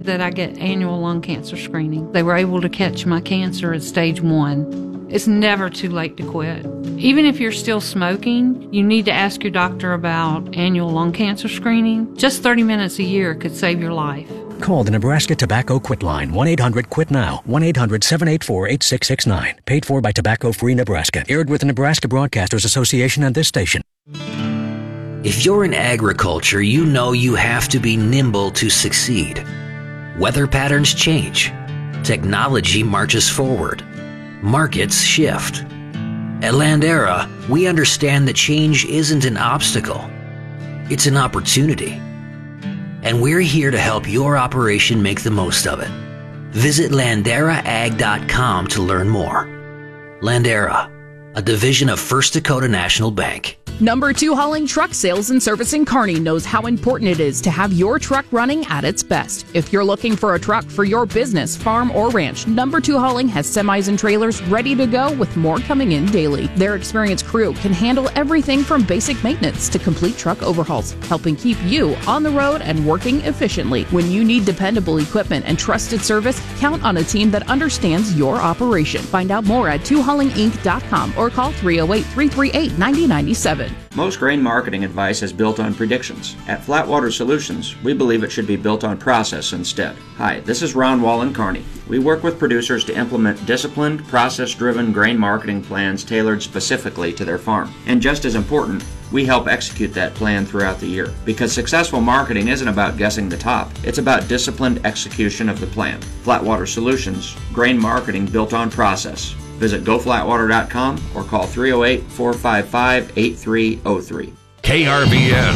that I get annual lung cancer screening. They were able to catch my cancer at stage 1. It's never too late to quit. Even if you're still smoking, you need to ask your doctor about annual lung cancer screening. Just 30 minutes a year could save your life. Call the Nebraska Tobacco Quit Line, 1-800-QUIT-NOW, 1-800-784-8669. Paid for by Tobacco Free Nebraska. Aired with the Nebraska Broadcasters Association and this station. If you're in agriculture, you know you have to be nimble to succeed. Weather patterns change. Technology marches forward. Markets shift. At Landera, we understand that change isn't an obstacle. It's an opportunity. And we're here to help your operation make the most of it. Visit LanderaAg.com to learn more. Landera, a division of First Dakota National Bank. Number 2 Hauling Truck Sales and Service in Kearney knows how important it is to have your truck running at its best. If you're looking for a truck for your business, farm, or ranch, Number 2 Hauling has semis and trailers ready to go with more coming in daily. Their experienced crew can handle everything from basic maintenance to complete truck overhauls, helping keep you on the road and working efficiently. When you need dependable equipment and trusted service, count on a team that understands your operation. Find out more at 2haulinginc.com or call 308-338-9097. Most grain marketing advice is built on predictions. At Flatwater Solutions, we believe it should be built on process instead. Hi, this is Ron Wallen-Carney. We work with producers to implement disciplined, process-driven grain marketing plans tailored specifically to their farm. And just as important, we help execute that plan throughout the year. Because successful marketing isn't about guessing the top, it's about disciplined execution of the plan. Flatwater Solutions, grain marketing built on process. Visit goflatwater.com or call 308-455-8303. KRVN.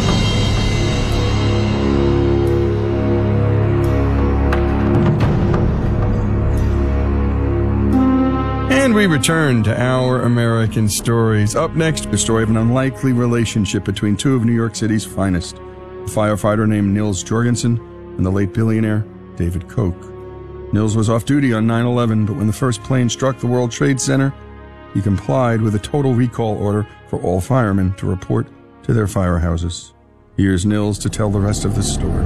And we return to Our American Stories. Up next, the story of an unlikely relationship between two of New York City's finest, a firefighter named Nils Jorgensen and the late billionaire David Koch. Nils was off duty on 9/11, but when the first plane struck the World Trade Center, he complied with a total recall order for all firemen to report to their firehouses. Here's Nils to tell the rest of the story.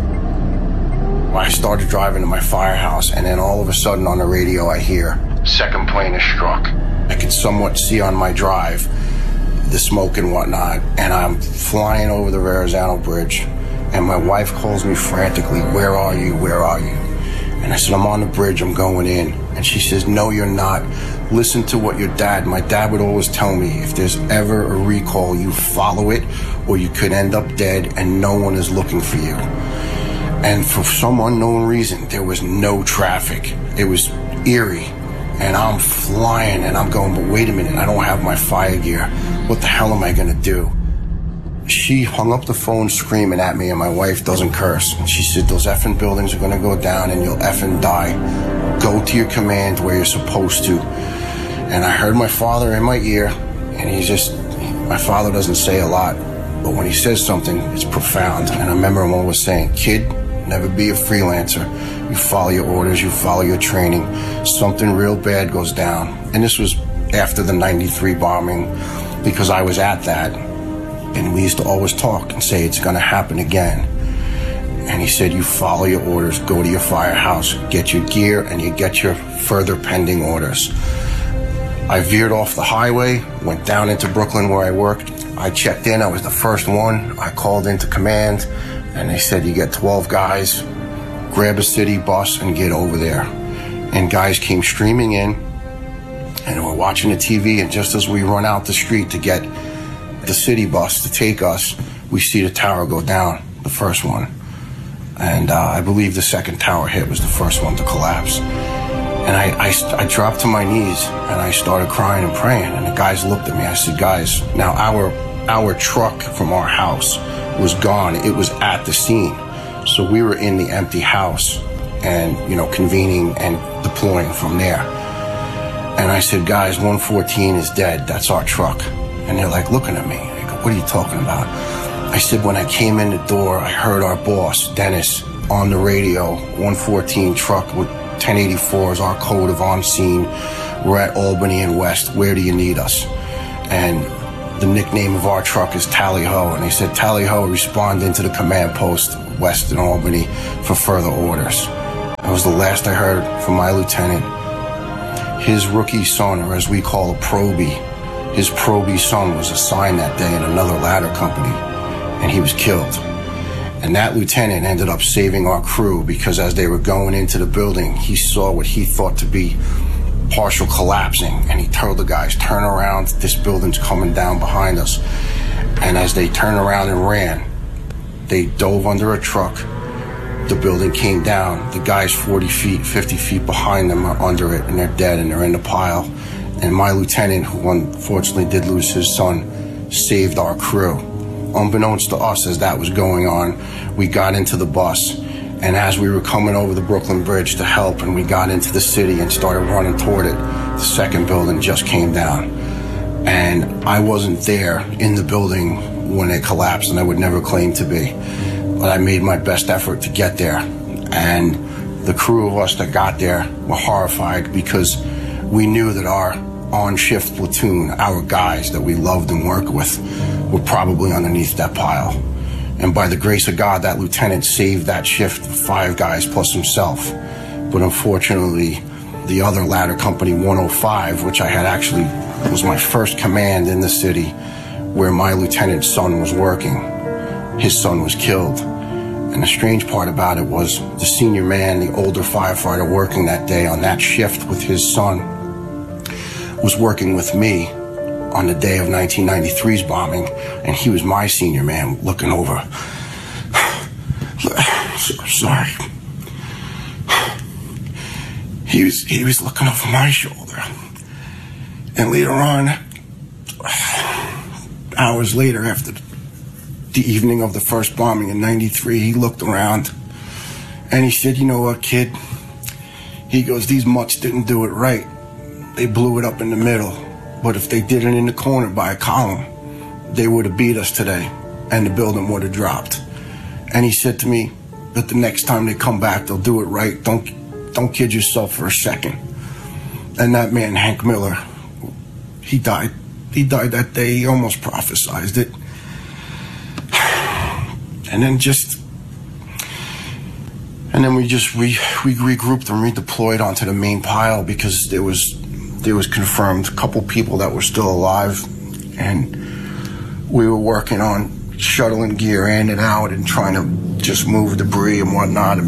I started driving to my firehouse, and then all of a sudden on the radio I hear, second plane is struck. I could somewhat see on my drive the smoke and whatnot, and I'm flying over the Verrazano Bridge, and my wife calls me frantically, "Where are you? Where are you?" And I said, "I'm on the bridge, I'm going in." And she says, "No, you're not. Listen to what my dad would always tell me, if there's ever a recall, you follow it, or you could end up dead and no one is looking for you." And for some unknown reason, there was no traffic. It was eerie. And I'm flying and I'm going, but wait a minute, I don't have my fire gear. What the hell am I going to do? She hung up the phone screaming at me, and my wife doesn't curse. And she said, "Those effing buildings are going to go down and you'll effing die. Go to your command where you're supposed to." And I heard my father in my ear, and my father doesn't say a lot, but when he says something, it's profound. And I remember him always saying, "Kid, never be a freelancer. You follow your orders, you follow your training. Something real bad goes down." And this was after the 93 bombing, because I was at that. And we used to always talk and say, it's going to happen again. And he said, "You follow your orders, go to your firehouse, get your gear, and you get your further pending orders." I veered off the highway, went down into Brooklyn where I worked. I checked in, I was the first one. I called into command, and they said, "You get 12 guys, grab a city bus and get over there." And guys came streaming in, and we're watching the TV, and just as we run out the street to get the city bus to take us, we see the tower go down, the first one. And I believe the second tower hit was the first one to collapse. And I dropped to my knees, and I started crying and praying, and the guys looked at me. I said, "Guys, now our truck from our house was gone. It was at the scene." So we were in the empty house and, convening and deploying from there. And I said, "Guys, 114 is dead. That's our truck." And they're like looking at me. I go, "What are you talking about?" I said, "When I came in the door, I heard our boss, Dennis, on the radio, 114 truck with 1084 is our code of on scene. We're at Albany and West. Where do you need us?" And the nickname of our truck is Tally Ho. And they said, "Tally Ho, respond into the command post, West and Albany, for further orders." That was the last I heard from my lieutenant. His rookie son, or as we call a probie, his probie son was assigned that day at another ladder company, and he was killed. And that lieutenant ended up saving our crew because as they were going into the building, he saw what he thought to be partial collapsing, and he told the guys, turn around, this building's coming down behind us. And as they turned around and ran, they dove under a truck. The building came down. The guys 40 feet, 50 feet behind them are under it, and they're dead, and they're in the pile. And my lieutenant, who unfortunately did lose his son, saved our crew. Unbeknownst to us, as that was going on, we got into the bus. And as we were coming over the Brooklyn Bridge to help, and we got into the city and started running toward it, the second building just came down. And I wasn't there in the building when it collapsed, and I would never claim to be. But I made my best effort to get there. And the crew of us that got there were horrified because we knew that our on-shift platoon, our guys that we loved and worked with, were probably underneath that pile. And by the grace of God, that lieutenant saved that shift of 5 guys plus himself. But unfortunately, the other ladder company, 105, which I had actually was my first command in the city, where my lieutenant's son was working, his son was killed. And the strange part about it was the senior man, the older firefighter working that day on that shift with his son, was working with me on the day of 1993's bombing, and he was my senior man looking over. Sorry. He was looking over my shoulder. And later on, hours later, after the evening of the first bombing in 93, he looked around and he said, you know what, kid? He goes, these mutts didn't do it right. They blew it up in the middle. But if they did it in the corner by a column, they would have beat us today, and the building would have dropped. And he said to me that the next time they come back, they'll do it right. Don't kid yourself for a second. And that man, Hank Miller, he died. He died that day. He almost prophesized it. And then we regrouped and redeployed onto the main pile because there was confirmed a couple people that were still alive, and we were working on shuttling gear in and out and trying to just move debris and whatnot.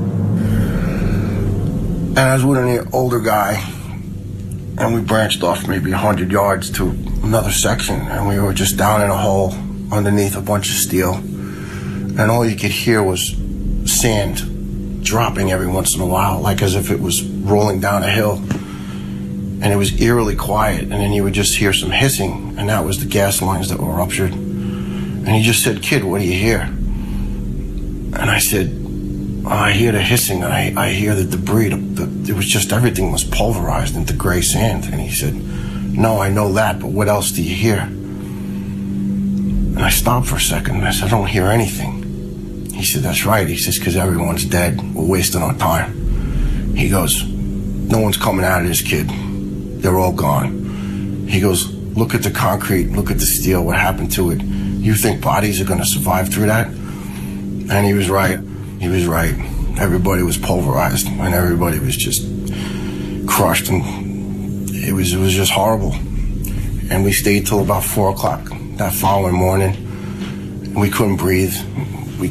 And I was with an older guy, and we branched off maybe 100 yards to another section, and we were just down in a hole underneath a bunch of steel, and all you could hear was sand dropping every once in a while, like as if it was rolling down a hill. And it was eerily quiet, and then you would just hear some hissing, and that was the gas lines that were ruptured. And he just said, kid, what do you hear? And I said, I hear the hissing, and I hear the debris. It was just everything was pulverized into gray sand. And he said, no, I know that, but what else do you hear? And I stopped for a second, and I said, I don't hear anything. He said, that's right. He says, because everyone's dead. We're wasting our time. He goes, no one's coming out of this, kid. They're all gone. He goes, look at the concrete, look at the steel, what happened to it. You think bodies are going to survive through that? And he was right. He was right. Everybody was pulverized, and everybody was just crushed, and it was just horrible. And we stayed till about 4 o'clock that following morning, and we couldn't breathe. We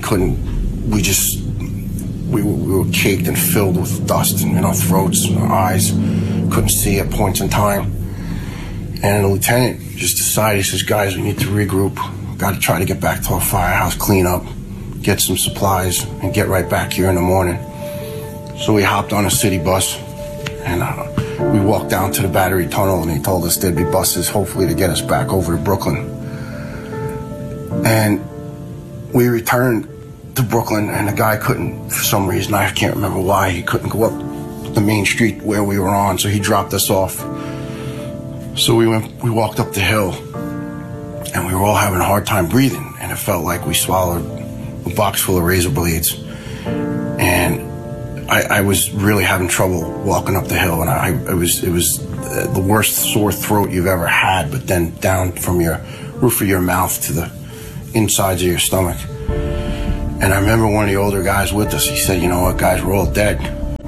were caked and filled with dust in our throats and our eyes. Couldn't see at points in time. And the lieutenant just decided, he says, guys, we need to regroup. Got to try to get back to our firehouse, clean up, get some supplies, and get right back here in the morning. So we hopped on a city bus, and we walked down to the Battery Tunnel, and he told us there'd be buses, hopefully, to get us back over to Brooklyn. And we returned to Brooklyn, and the guy couldn't, for some reason, I can't remember why, he couldn't go up the main street where we were on, so he dropped us off. So we walked up the hill, and we were all having a hard time breathing, and it felt like we swallowed a box full of razor blades. And I was really having trouble walking up the hill, and it was the worst sore throat you've ever had, but then down from your roof of your mouth to the insides of your stomach. And I remember one of the older guys with us, he said, you know what, guys, we're all dead.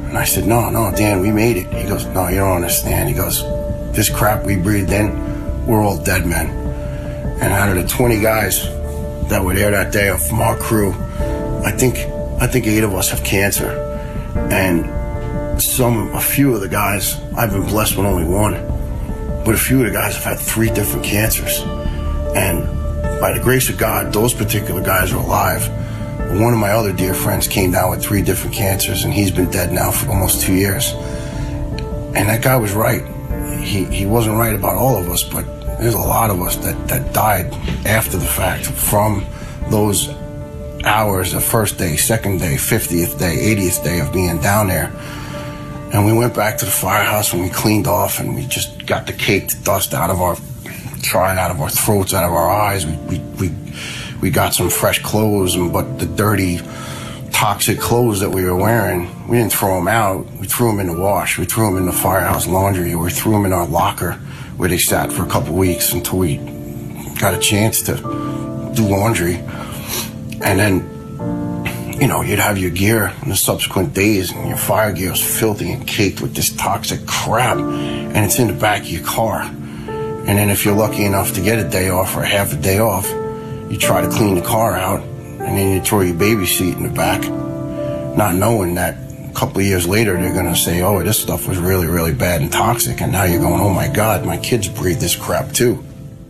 And I said, no, Dan, we made it. He goes, no, you don't understand. He goes, this crap we breathed in, we're all dead men. And out of the 20 guys that were there that day from our crew, I think 8 of us have cancer. And a few of the guys, I've been blessed with only one, but a few of the guys have had 3 different cancers. And by the grace of God, those particular guys are alive. One of my other dear friends came down with 3 different cancers, and he's been dead now for almost 2 years. And that guy was right. He wasn't right about all of us, but there's a lot of us that died after the fact from those hours, the first day, second day, 50th day, 80th day of being down there. And we went back to the firehouse and we cleaned off, and we just got the caked dust out of our throats, out of our eyes. We got some fresh clothes, but the dirty, toxic clothes that we were wearing, we didn't throw them out. We threw them in the wash. We threw them in the firehouse laundry. We threw them in our locker where they sat for a couple weeks until we got a chance to do laundry. And then, you'd have your gear in the subsequent days, and your fire gear was filthy and caked with this toxic crap, and it's in the back of your car. And then if you're lucky enough to get a day off or half a day off, you try to clean the car out, and then you throw your baby seat in the back, not knowing that a couple of years later they're going to say, oh, this stuff was really, really bad and toxic, and now you're going, oh my God, my kids breathe this crap too.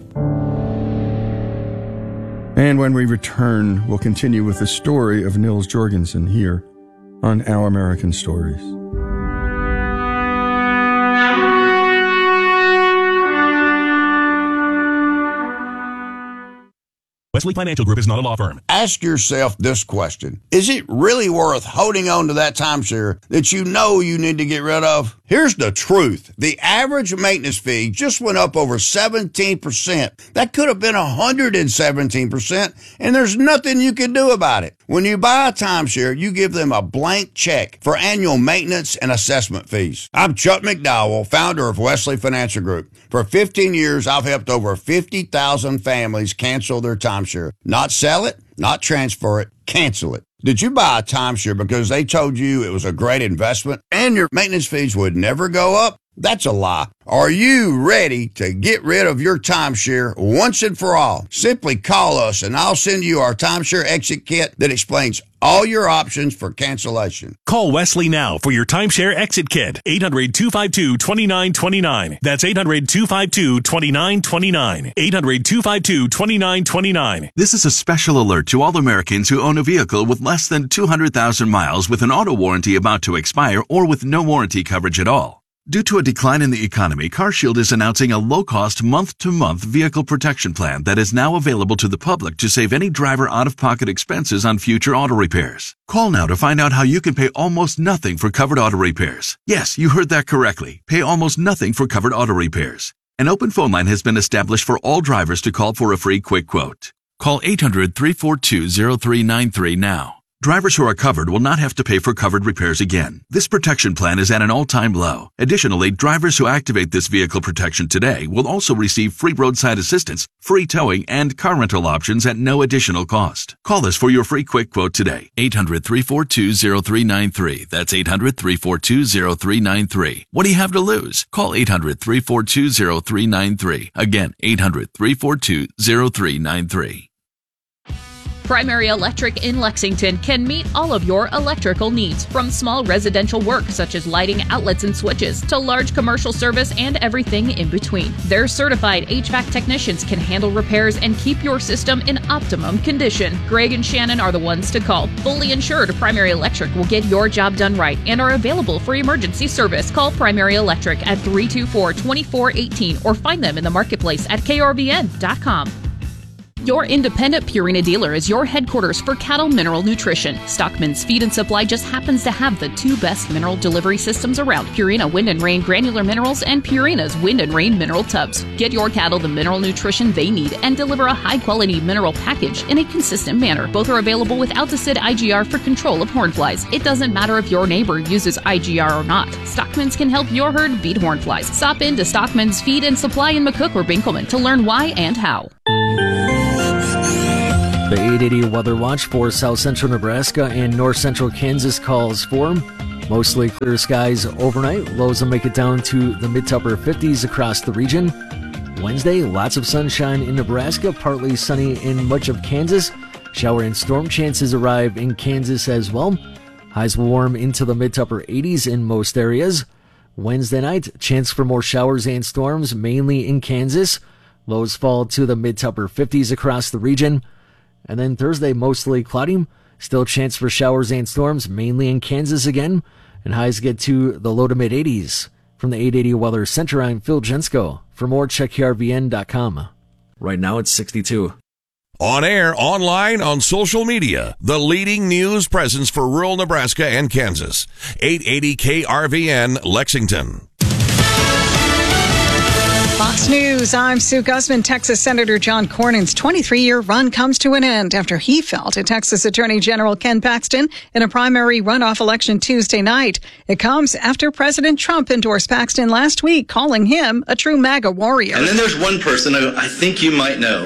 And when we return, we'll continue with the story of Nils Jorgensen here on Our American Stories. Wesley Financial Group is not a law firm. Ask yourself this question. Is it really worth holding on to that timeshare that you know you need to get rid of? Here's the truth. The average maintenance fee just went up over 17%. That could have been 117%, and there's nothing you can do about it. When you buy a timeshare, you give them a blank check for annual maintenance and assessment fees. I'm Chuck McDowell, founder of Wesley Financial Group. For 15 years, I've helped over 50,000 families cancel their timeshare. Not sell it, not transfer it, cancel it. Did you buy a timeshare because they told you it was a great investment and your maintenance fees would never go up? That's a lie. Are you ready to get rid of your timeshare once and for all? Simply call us and I'll send you our timeshare exit kit that explains all your options for cancellation. Call Wesley now for your timeshare exit kit. 800-252-2929. That's 800-252-2929. 800-252-2929. This is a special alert to all Americans who own a vehicle with less than 200,000 miles with an auto warranty about to expire or with no warranty coverage at all. Due to a decline in the economy, CarShield is announcing a low-cost month-to-month vehicle protection plan that is now available to the public to save any driver out-of-pocket expenses on future auto repairs. Call now to find out how you can pay almost nothing for covered auto repairs. Yes, you heard that correctly. Pay almost nothing for covered auto repairs. An open phone line has been established for all drivers to call for a free quick quote. Call 800-342-0393 now. Drivers who are covered will not have to pay for covered repairs again. This protection plan is at an all-time low. Additionally, drivers who activate this vehicle protection today will also receive free roadside assistance, free towing, and car rental options at no additional cost. Call us for your free quick quote today. 800-342-0393. That's 800-342-0393. What do you have to lose? Call 800-342-0393. Again, 800-342-0393. Primary Electric in Lexington can meet all of your electrical needs, from small residential work such as lighting, outlets, and switches, to large commercial service and everything in between. Their certified HVAC technicians can handle repairs and keep your system in optimum condition. Greg and Shannon are the ones to call. Fully insured, Primary Electric will get your job done right and are available for emergency service. Call Primary Electric at 324-2418 or find them in the marketplace at krvn.com. Your independent Purina dealer is your headquarters for cattle mineral nutrition. Stockman's Feed and Supply just happens to have the 2 best mineral delivery systems around: Purina Wind and Rain Granular Minerals and Purina's Wind and Rain Mineral Tubs. Get your cattle the mineral nutrition they need and deliver a high-quality mineral package in a consistent manner. Both are available with Alticid IGR for control of hornflies. It doesn't matter if your neighbor uses IGR or not. Stockman's can help your herd beat hornflies. Stop in to Stockman's Feed and Supply in McCook or Binkelman to learn why and how. The 880 Weather Watch for south central Nebraska and north central Kansas calls for Mostly clear skies overnight. Lows will make it down to the mid to upper 50s across the region. Wednesday, lots of sunshine in Nebraska, partly sunny in much of Kansas. Shower and storm chances arrive in Kansas as well. Highs will warm into the mid to upper 80s in most areas. Wednesday night, chance for more showers and storms, mainly in Kansas. Lows fall to the mid to upper 50s across the region. And then Thursday, mostly cloudy. Still chance for showers and storms, mainly in Kansas again. And highs get to the low to mid 80s. From the 880 Weather Center, I'm Phil Jensko. For more, check krvn.com. Right now, it's 62. On air, online, on social media, the leading news presence for rural Nebraska and Kansas. 880 KRVN, Lexington. Fox News, I'm Sue Guzman. Texas Senator John Cornyn's 23-year run comes to an end after he fell to Texas Attorney General Ken Paxton in a primary runoff election Tuesday night. It comes after President Trump endorsed Paxton last week, calling him a true MAGA warrior. And then there's one person who I think you might know,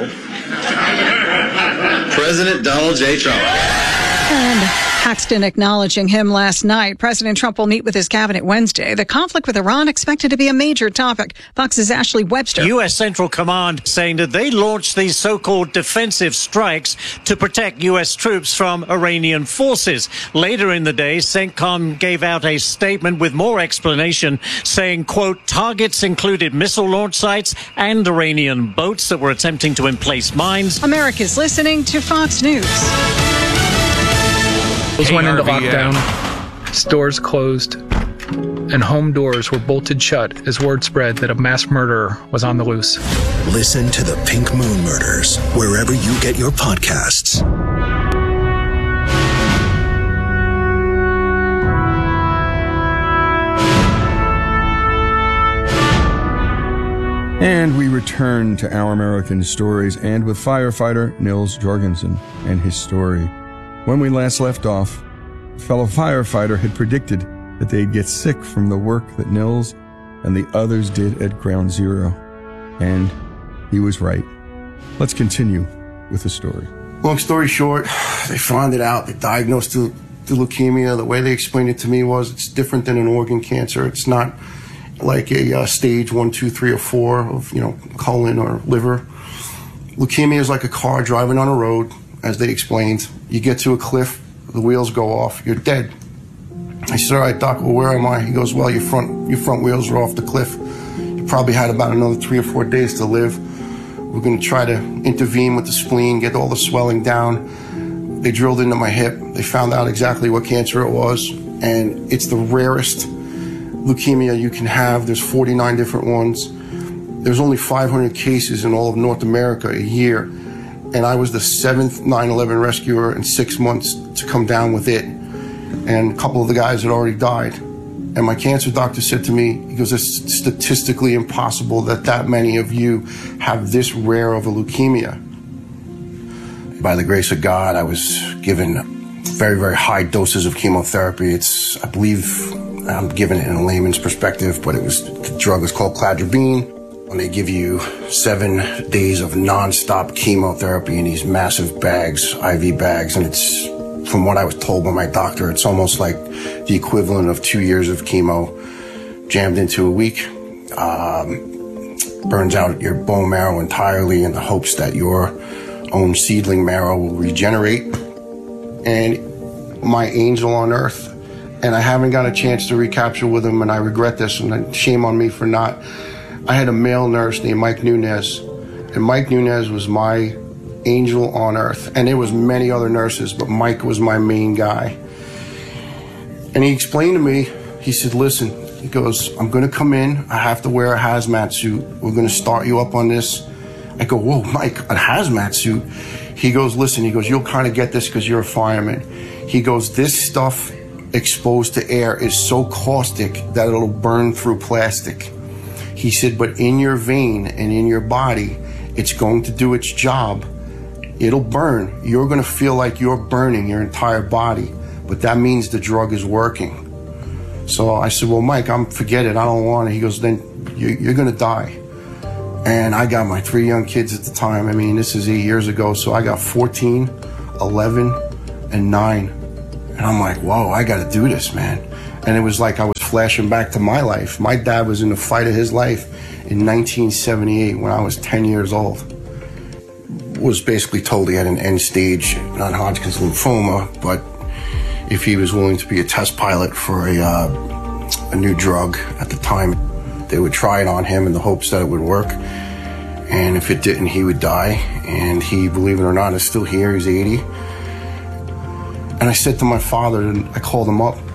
President Donald J. Trump. And Paxton acknowledging him last night. President Trump will meet with his cabinet Wednesday. The conflict with Iran expected to be a major topic. Fox's Ashley Webster. U.S. Central Command saying that they launched these so-called defensive strikes to protect U.S. troops from Iranian forces. Later in the day, CENTCOM gave out a statement with more explanation saying, quote, targets included missile launch sites and Iranian boats that were attempting to emplace mines. America's listening to Fox News. Went into lockdown, stores closed, and home doors were bolted shut as word spread that a mass murderer was on the loose. Listen to the Pink Moon Murders wherever you get your podcasts. And we return to Our American Stories, and with firefighter Nils Jorgensen and his story. When we last left off, a fellow firefighter had predicted that they'd get sick from the work that Nils and the others did at Ground Zero. And he was right. Let's continue with the story. Long story short, they found it out. They diagnosed the leukemia. The way they explained it to me was it's different than an organ cancer. It's not like a stage 1, 2, 3, or 4 of, colon or liver. Leukemia is like a car driving on a road, as they explained. You get to a cliff, the wheels go off, you're dead. I said, all right, doc, well, where am I? He goes, well, your front wheels are off the cliff. You probably had about another 3 or 4 days to live. We're going to try to intervene with the spleen, get all the swelling down. They drilled into my hip. They found out exactly what cancer it was, and it's the rarest leukemia you can have. There's 49 different ones. There's only 500 cases in all of North America a year. And I was the 7th 9/11 rescuer in 6 months to come down with it. And a couple of the guys had already died. And my cancer doctor said to me, he goes, it's statistically impossible that many of you have this rare of a leukemia. By the grace of God, I was given very, very high doses of chemotherapy. I believe I'm giving it in a layman's perspective, but the drug was called cladribine. And they give you 7 days of nonstop chemotherapy in these massive bags, IV bags, and it's, from what I was told by my doctor, it's almost like the equivalent of 2 years of chemo jammed into a week. Burns out your bone marrow entirely in the hopes that your own seedling marrow will regenerate. And my angel on earth, and I haven't got a chance to recapture with him, and I regret this, and shame on me for not. I had a male nurse named Mike Nunez, and Mike Nunez was my angel on earth. And there was many other nurses, but Mike was my main guy. And he explained to me, he said, listen, he goes, I'm going to come in. I have to wear a hazmat suit. We're going to start you up on this. I go, whoa, Mike, a hazmat suit? He goes, listen, he goes, you'll kind of get this because you're a fireman. He goes, this stuff exposed to air is so caustic that it'll burn through plastic. He said, but in your vein and in your body, it's going to do its job. It'll burn. You're going to feel like you're burning your entire body, but that means the drug is working. So I said, well, Mike, forget it. I don't want it. He goes, then you're going to die. And I got my 3 young kids at the time. I mean, this is 8 years ago. So I got 14, 11, and 9. And I'm like, whoa, I got to do this, man. And it was like I was flashing back to my life. My dad was in the fight of his life in 1978 when I was 10 years old. Was basically told he had an end-stage non-Hodgkin's lymphoma, but if he was willing to be a test pilot for a new drug at the time, they would try it on him in the hopes that it would work. And if it didn't, he would die. And he, believe it or not, is still here. He's 80. And I said to my father, and I called him up.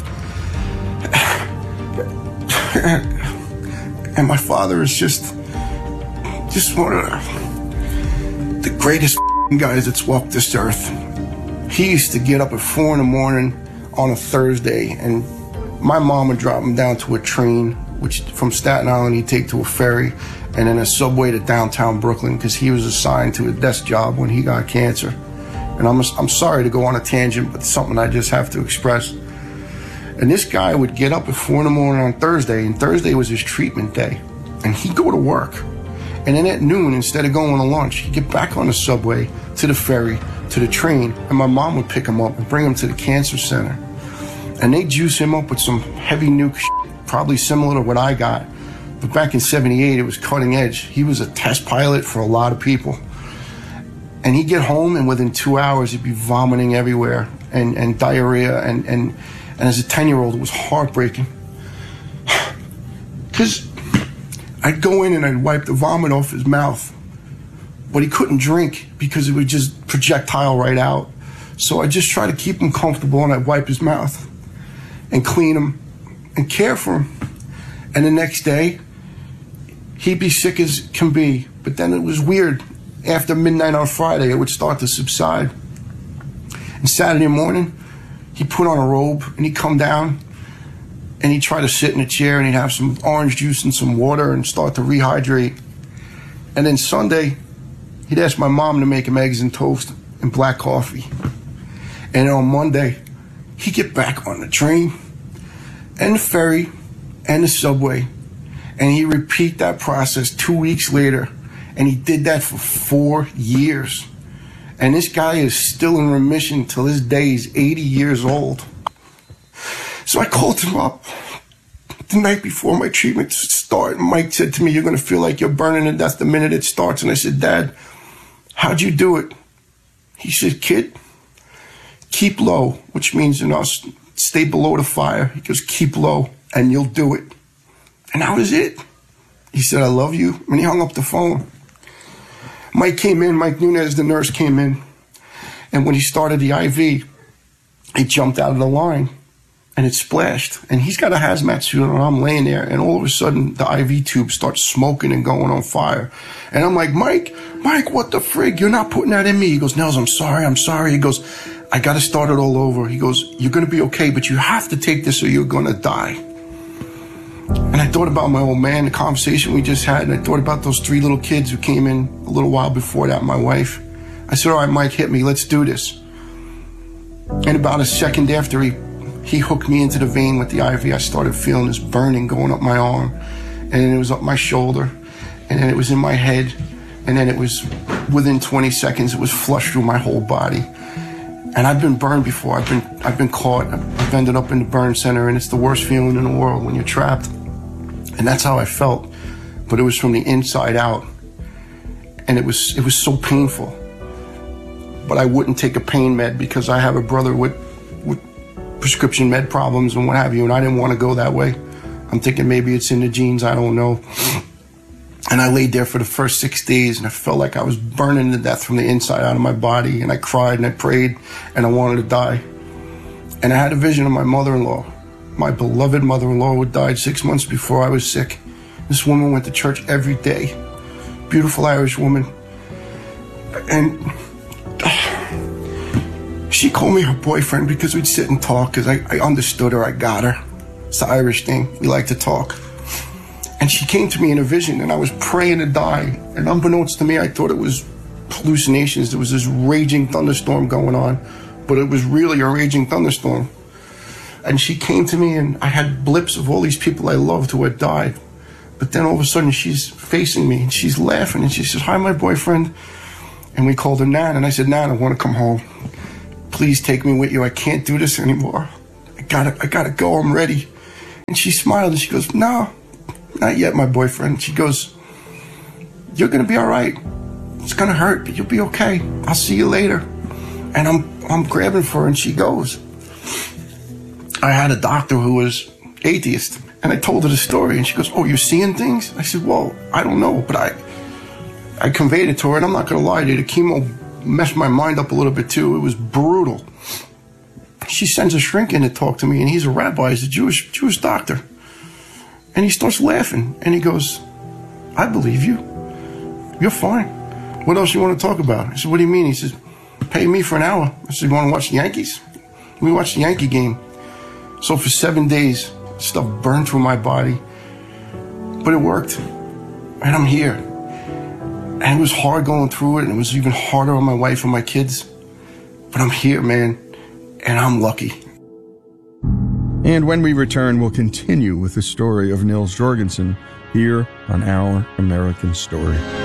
And my father is just one of the greatest guys that's walked this earth. He used to get up at 4 a.m. on a Thursday, and my mom would drop him down to a train, which from Staten Island he'd take to a ferry, and then a subway to downtown Brooklyn, because he was assigned to a desk job when he got cancer. And I'm sorry to go on a tangent, but it's something I just have to express. And this guy would get up at 4 a.m. on Thursday, and Thursday was his treatment day. And he'd go to work. And then at noon, instead of going to lunch, he'd get back on the subway, to the ferry, to the train, and my mom would pick him up and bring him to the cancer center. And they'd juice him up with some heavy nuke shit, probably similar to what I got. But back in 78, it was cutting edge. He was a test pilot for a lot of people. And he'd get home, and within 2 hours, he'd be vomiting everywhere, and diarrhea, and as a 10-year-old, it was heartbreaking. Because I'd go in and I'd wipe the vomit off his mouth, but he couldn't drink because it would just projectile right out. So I'd just try to keep him comfortable, and I'd wipe his mouth and clean him and care for him. And the next day, he'd be sick as can be. But then it was weird. After midnight on Friday, it would start to subside. And Saturday morning, he'd put on a robe and he'd come down and he'd try to sit in a chair and he'd have some orange juice and some water and start to rehydrate. And then Sunday, he'd ask my mom to make him eggs and toast and black coffee. And on Monday, he'd get back on the train and the ferry and the subway, and he'd repeat that process 2 weeks later. And he did that for 4 years. And this guy is still in remission till this day. He's 80 years old. So I called him up the night before my treatment started. Mike said to me, "You're going to feel like you're burning to death the minute it starts." And I said, "Dad, how'd you do it?" He said, "Kid, keep low," which means, stay below the fire. He goes, "Keep low and you'll do it." And that was it. He said, "I love you." And he hung up the phone. Mike came in, Mike Nunez, the nurse, came in. And when he started the IV, he jumped out of the line and it splashed. And he's got a hazmat suit on, and I'm laying there. And all of a sudden, the IV tube starts smoking and going on fire. And I'm like, Mike, what the frig? You're not putting that in me. He goes, "Nels, I'm sorry. He goes, "I got to start it all over." He goes, "You're going to be okay, but you have to take this or you're going to die." And I thought about my old man, the conversation we just had, and I thought about those 3 little kids who came in a little while before that, my wife. I said, "All right, Mike, hit me. Let's do this." And about a second after he hooked me into the vein with the IV, I started feeling this burning going up my arm. And then it was up my shoulder. And then it was in my head. And then it was, within 20 seconds, it was flushed through my whole body. And I've been burned before. I've been caught. I've ended up in the burn center, and it's the worst feeling in the world when you're trapped. And that's how I felt. But it was from the inside out. And it was so painful. But I wouldn't take a pain med because I have a brother with prescription med problems and what have you, and I didn't want to go that way. I'm thinking maybe it's in the genes, I don't know. And I laid there for the first 6 days, and I felt like I was burning to death from the inside out of my body, and I cried and I prayed, and I wanted to die. And I had a vision of my mother-in-law, my beloved mother-in-law, who died 6 months before I was sick. This woman went to church every day, beautiful Irish woman. And she called me her boyfriend because we'd sit and talk, because I understood her, I got her. It's the Irish thing, we like to talk. And she came to me in a vision, and I was praying to die. And unbeknownst to me, I thought it was hallucinations. There was this raging thunderstorm going on, but it was really a raging thunderstorm. And she came to me, and I had blips of all these people I loved who had died. But then all of a sudden, she's facing me, and she's laughing, and she says, "Hi, my boyfriend." And we called her Nan, and I said, "Nan, I want to come home. Please take me with you. I can't do this anymore. I gotta go, I'm ready. And she smiled and she goes, no, not yet, my boyfriend. She goes, you're gonna be all right. It's gonna hurt, but you'll be okay. I'll see you later. And I'm grabbing for her and she goes. I had a doctor who was atheist and I told her the story and she goes, oh, you're seeing things? I said, well, I don't know, but I conveyed it to her and I'm not gonna lie to you, the chemo messed my mind up a little bit too. It was brutal. She sends a shrink in to talk to me and he's a rabbi, he's a Jewish doctor. And he starts laughing and he goes, I believe you. You're fine. What else you want to talk about? I said, what do you mean? He says, pay me for an hour. I said, you want to watch the Yankees? We watched the Yankee game. So for 7 days, stuff burned through my body. But it worked. And I'm here. And it was hard going through it. And it was even harder on my wife and my kids. But I'm here, man. And I'm lucky. And when we return, we'll continue with the story of Nils Jorgensen here on Our American Story.